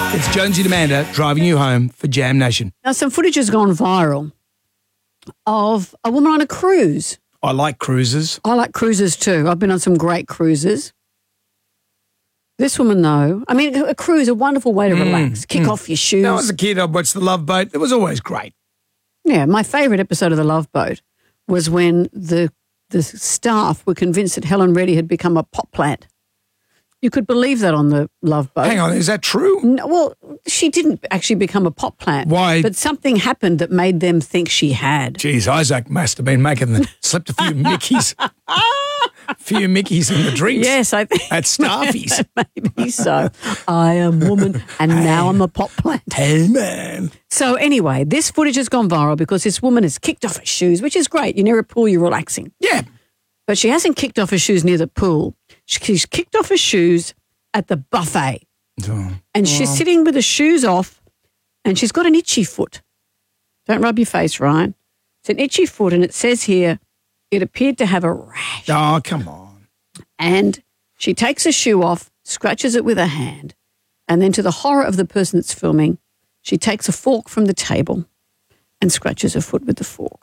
It's Jonesy and Amanda driving you home for Jam Nation. Now, some footage has gone viral of a woman on a cruise. I like cruises. I like cruises too. I've been on some great cruises. This woman, though, I mean, a cruise, a wonderful way to relax, kick off your shoes. When I was a kid, I'd watch The Love Boat. It was always great. Yeah, my favourite episode of The Love Boat was when the staff were convinced that Helen Reddy had become a pot plant. You could believe that on The Love Boat. Hang on, is that true? No, well, she didn't actually become a pot plant. Why? But something happened that made them think she had. Geez, Isaac must have been slipped a few Mickeys. In the drinks. Yes, I think. At Starfies. Maybe so. I am woman and now I'm a pot plant. Hey, man. So anyway, this footage has gone viral because this woman has kicked off her shoes, which is great. You're near a pool, you're relaxing. Yeah. But she hasn't kicked off her shoes near the pool. She's kicked off her shoes at the buffet. And she's sitting with the shoes off and she's got an itchy foot. Don't rub your face, Ryan. It's an itchy foot and it says here, it appeared to have a rash. Oh, come on. And she takes her shoe off, scratches it with her hand, and then to the horror of the person that's filming, she takes a fork from the table and scratches her foot with the fork.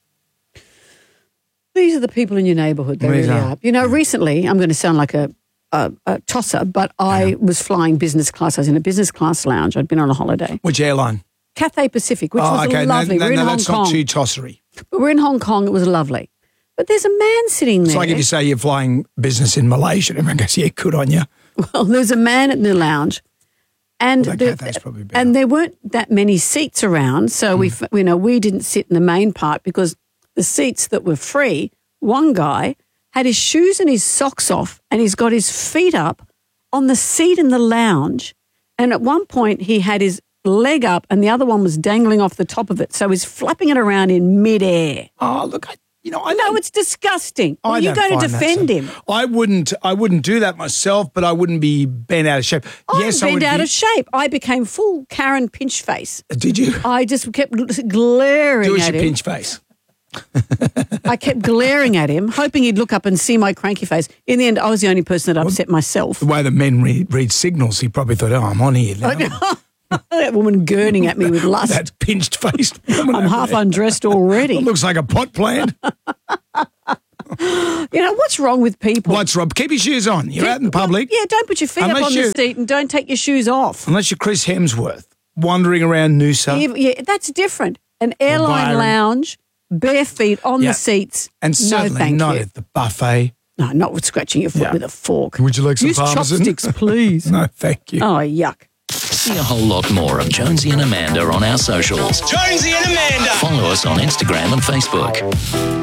These are the people in your neighbourhood. They really are. You know, recently, I'm going to sound like a tosser, but I was flying business class. I was in a business class lounge. I'd been on a holiday. Which airline? Cathay Pacific, which was lovely. We're in Hong that's Kong. not too tossery. But we're in Hong Kong. It was lovely. But there's a man sitting there. It's like if you say you're flying business in Malaysia, everyone goes, yeah, good on you. Well, there's a man in the lounge. And, Cathay's probably better. And there weren't that many seats around, so we didn't sit in the main part because the seats that were free, one guy had his shoes and his socks off and he's got his feet up on the seat in the lounge. And at one point he had his leg up and the other one was dangling off the top of it, so he's flapping it around in midair. Oh, look, I know it's disgusting. Are you going to defend him? I wouldn't do that myself, but I wouldn't be bent out of shape. I'm bent out of shape. I became full Karen pinch face. Did you? I just kept glaring Do at your him. pinch face. I kept glaring at him, hoping he'd look up and see my cranky face. In the end, I was the only person that upset myself. The way the men read signals, he probably thought, I'm on here now. That woman gurning at me with lust. That pinched-faced woman. I'm half undressed already. It looks like a pot plant. You know, what's wrong with people? What's wrong? Keep your shoes on. You're out in public. Yeah, don't put your feet up on the seat and don't take your shoes off. Unless you're Chris Hemsworth, wandering around Noosa. Yeah, that's different. An airline lounge, bare feet on the seats. And certainly not at the buffet. No, not with scratching your foot with a fork. Would you like some Use parmesan? chopsticks, please. No, thank you. Oh, yuck. See a whole lot more of Jonesy and Amanda on our socials. Jonesy and Amanda. Follow us on Instagram and Facebook.